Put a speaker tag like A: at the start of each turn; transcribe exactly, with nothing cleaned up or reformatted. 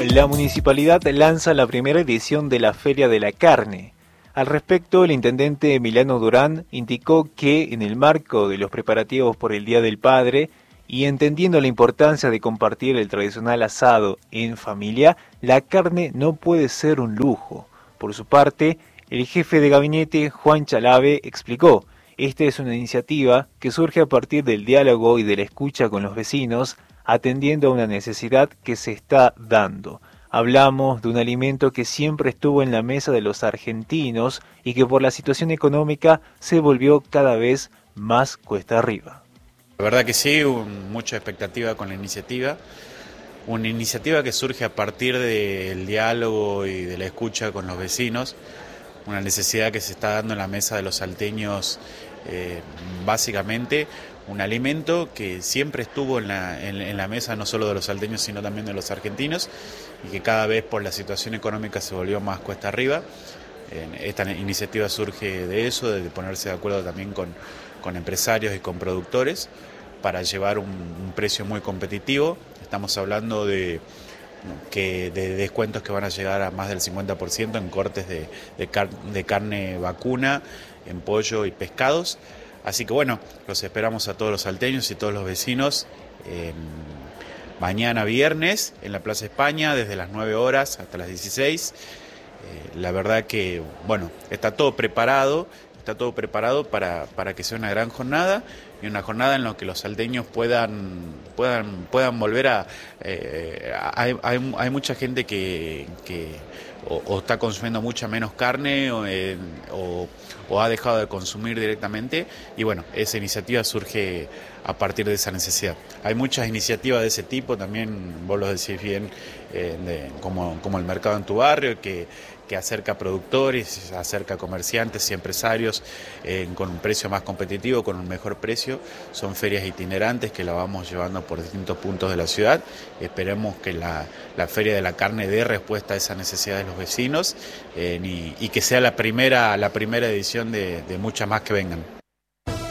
A: La municipalidad lanza la primera edición de la Feria de la Carne. Al respecto, el intendente Emiliano Durán indicó que, en el marco de los preparativos por el Día del Padre y entendiendo la importancia de compartir el tradicional asado en familia, la carne no puede ser un lujo. Por su parte, el jefe de gabinete, Juan Chalave, explicó: esta es una iniciativa que surge a partir del diálogo y de la escucha con los vecinos, atendiendo a una necesidad que se está dando. Hablamos de un alimento que siempre estuvo en la mesa de los argentinos y que por la situación económica se volvió cada vez más cuesta arriba.
B: La verdad que sí, un, mucha expectativa con la iniciativa. Una iniciativa que surge a partir del diálogo y de la escucha con los vecinos. Una necesidad que se está dando en la mesa de los salteños, eh, básicamente un alimento que siempre estuvo en la, en, en la mesa no solo de los salteños sino también de los argentinos y que cada vez por la situación económica se volvió más cuesta arriba. Esta iniciativa surge de eso, de ponerse de acuerdo también con, con empresarios y con productores para llevar un, un precio muy competitivo. Estamos hablando de, que, de descuentos que van a llegar a más del cincuenta por ciento en cortes de, de, car, de carne vacuna, en pollo y pescados. Así que bueno, los esperamos a todos los salteños y todos los vecinos eh, mañana viernes en la Plaza España desde las nueve horas hasta las dieciséis. Eh, la verdad que bueno, está todo preparado, está todo preparado para, para que sea una gran jornada y una jornada en la que los salteños puedan puedan puedan volver a... Eh, hay, hay, hay mucha gente que... que O, o está consumiendo mucha menos carne o, eh, o, o ha dejado de consumir directamente y bueno, esa iniciativa surge a partir de esa necesidad. Hay muchas iniciativas de ese tipo, también vos lo decís bien, eh, de, como, como el mercado en tu barrio, que, que acerca productores, acerca comerciantes y empresarios eh, con un precio más competitivo, con un mejor precio. Son ferias itinerantes que la vamos llevando por distintos puntos de la ciudad. Esperemos que la, la Feria de la Carne dé respuesta a esa necesidad de los vecinos eh, y, y que sea la primera, la primera edición de, de muchas más que vengan.